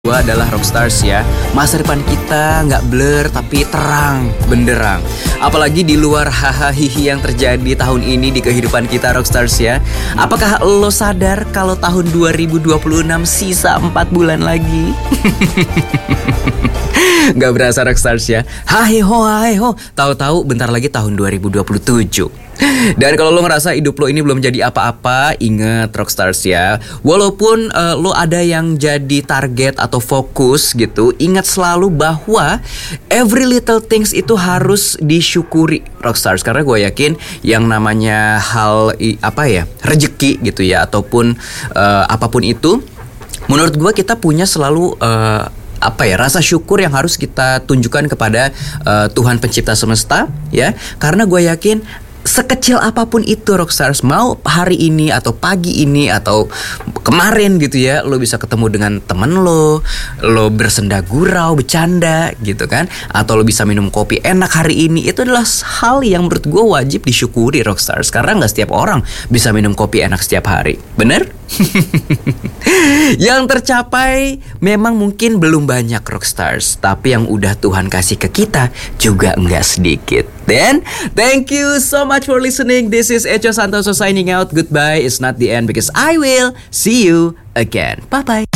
Gua adalah Rockstars ya. Masa depan kita nggak blur tapi terang benderang. Apalagi di luar hahaha yang terjadi tahun ini di kehidupan kita Rockstars ya. Apakah lo sadar kalau tahun 2026 sisa 4 bulan lagi? Gak berasa Rockstars ya. Hai ho. Tahu-tahu bentar lagi tahun 2027. Dan kalau lo ngerasa hidup lo ini belum jadi apa-apa, inget Rockstars ya. Walaupun lo ada yang jadi target atau fokus gitu, ingat selalu bahwa every little things itu harus disyukuri Rockstars. Karena gue yakin yang namanya hal rezeki gitu ya, ataupun apapun itu, menurut gue kita punya selalu rasa syukur yang harus kita tunjukkan kepada Tuhan pencipta semesta ya. Karena gue yakin sekecil apapun itu Rockstars, mau hari ini atau pagi ini atau kemarin gitu ya, lo bisa ketemu dengan temen lo bersenda gurau, bercanda gitu kan, atau lo bisa minum kopi enak hari ini. Itu adalah hal yang menurut gue wajib disyukuri Rockstars, karena gak setiap orang bisa minum kopi enak setiap hari. Bener? Yang tercapai memang mungkin belum banyak Rockstars, tapi yang udah Tuhan kasih ke kita juga enggak sedikit. Then, thank you so much for listening. This is Echo Santoso signing out. Goodbye. It's not the end because I will see you again. Bye-bye.